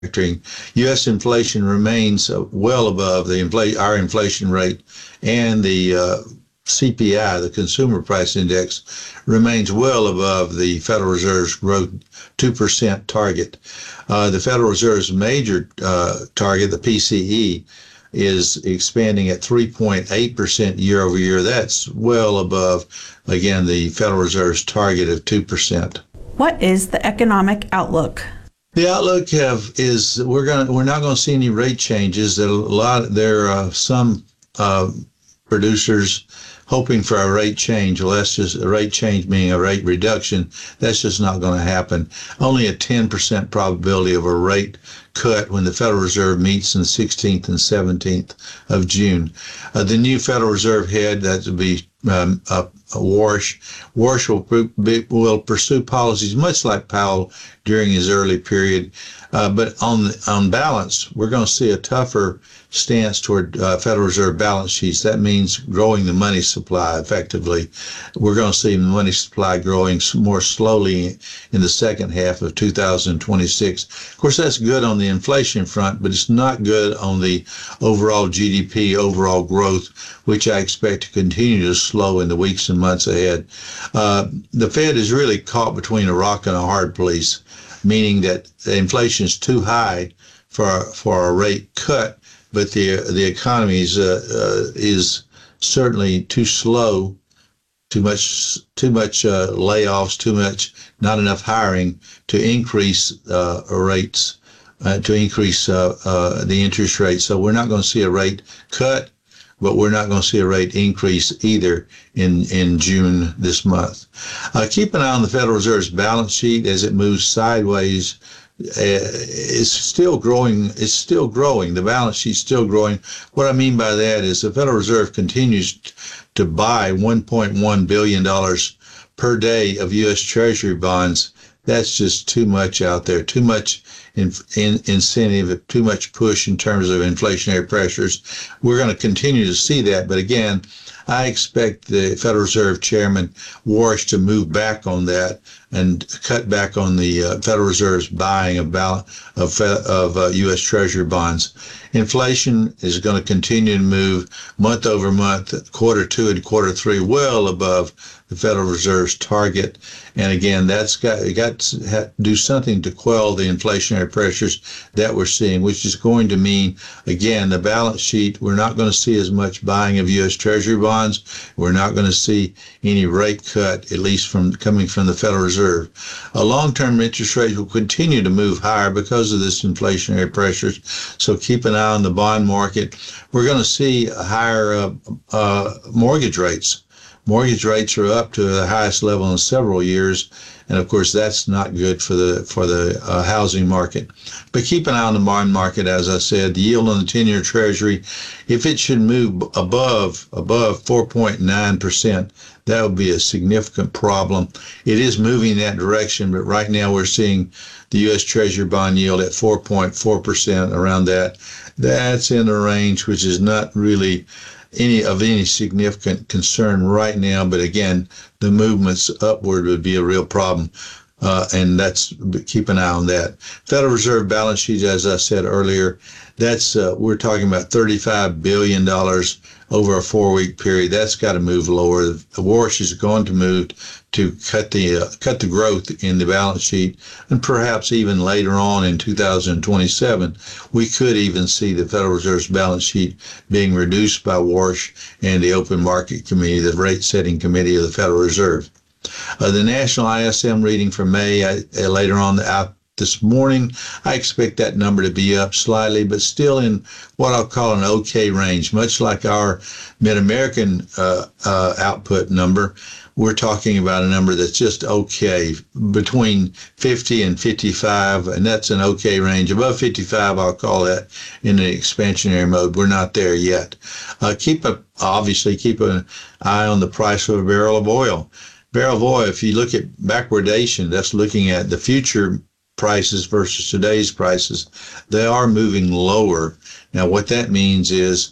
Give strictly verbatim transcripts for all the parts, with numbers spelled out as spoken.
U S inflation remains uh, well above the infl- our inflation rate, and the uh, C P I, the Consumer Price Index, remains well above the Federal Reserve's growth two percent target. Uh, the Federal Reserve's major uh, target, the P C E, is expanding at three point eight percent year over year. That's well above, again, the Federal Reserve's target of two percent. What is the economic outlook? The outlook have, is we're going we're not going to see any rate changes. That a lot there are some uh, producers hoping for a rate change. Well, that's just a rate change meaning a rate reduction. That's just not going to happen. Only a ten percent probability of a rate cut when the Federal Reserve meets on the sixteenth and seventeenth of June. Uh, the new Federal Reserve head, that will be um, uh, Warsh. Warsh will, be, will pursue policies much like Powell during his early period. Uh, but on on balance, we're going to see a tougher stance toward uh, Federal Reserve balance sheets. That means growing the money supply effectively. We're going to see the money supply growing more slowly in the second half of two thousand twenty-six. Of course, that's good on the inflation front, but it's not good on the overall G D P, overall growth, which I expect to continue to slow in the weeks and months ahead. Uh, the Fed is really caught between a rock and a hard place, meaning that inflation is too high for for a rate cut, but the the economy is uh, uh, is certainly too slow, too much too much uh, layoffs, too much not enough hiring to increase uh, rates, uh, to increase uh, uh, the interest rate. So we're not going to see a rate cut, but we're not going to see a rate increase either in, in June this month. Uh, keep an eye on the Federal Reserve's balance sheet as it moves sideways. Uh, it's still growing. It's still growing. The balance sheet's still growing. What I mean by that is the Federal Reserve continues to buy one point one billion dollars per day of U S Treasury bonds. That's just too much out there, too much in, in, incentive, too much push in terms of inflationary pressures. We're going to continue to see that. But again, I expect the Federal Reserve Chairman Warsh to move back on that and cut back on the uh, Federal Reserve's buying of, bal- of, of uh, U S Treasury bonds. Inflation is going to continue to move month over month, quarter two and quarter three, well above the Federal Reserve's target. And again, that's got, got to do something to quell the inflationary pressures that we're seeing, which is going to mean, again, the balance sheet, we're not going to see as much buying of U S Treasury bonds. We're not going to see any rate cut, at least from coming from the Federal Reserve. A long-term interest rate will continue to move higher because of this inflationary pressures. So keep an eye on the bond market. We're going to see higher uh, uh, mortgage rates. Mortgage rates are up to the highest level in several years, and of course that's not good for the for the uh, housing market. But keep an eye on the bond market. As I said, the yield on the ten-year Treasury, if it should move above above four point nine percent, that would be a significant problem. It is moving in that direction, but right now we're seeing the U S Treasury bond yield at four point four percent, around that. That's in a range which is not really any of any significant concern right now, but again, the movements upward would be a real problem, uh, and that's keep an eye on that. Federal Reserve balance sheet, as I said earlier, that's uh, we're talking about thirty-five billion dollars over a four-week period. That's got to move lower. The Warsh is going to move to cut the uh, cut the growth in the balance sheet, and perhaps even later on in two thousand twenty-seven, we could even see the Federal Reserve's balance sheet being reduced by Warsh and the Open Market Committee, the rate-setting committee of the Federal Reserve. Uh, the national I S M reading for May uh, later on out this morning, I expect that number to be up slightly, but still in what I'll call an okay range, much like our Mid-American uh, uh, output number. We're talking about a number that's just okay, between fifty and fifty-five, and that's an okay range. Above fifty-five, I'll call that in the expansionary mode. We're not there yet. Uh, keep a, obviously keep an eye on the price of a barrel of oil. Barrel of oil, if you look at backwardation, that's looking at the future prices versus today's prices, they are moving lower. Now, what that means is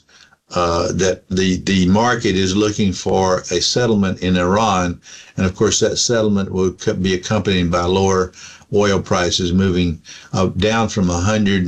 uh, that the the market is looking for a settlement in Iran, and of course that settlement will be accompanied by lower oil prices, moving uh, down from one hundred